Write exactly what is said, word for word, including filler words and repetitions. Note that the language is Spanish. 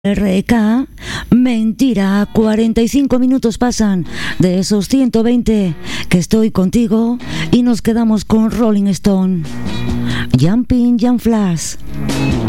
R K, mentira, cuarenta y cinco minutos pasan de esos ciento veinte que estoy contigo y nos quedamos con Rolling Stone, Jumping Jan Flash.